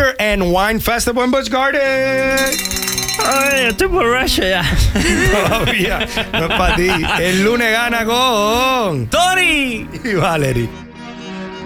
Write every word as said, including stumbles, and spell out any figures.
Beer and Wine Festival en Busch Garden. Ay, estoy borracho ya. Todavía no es para ti. El lunes gana con Tony y Valerie.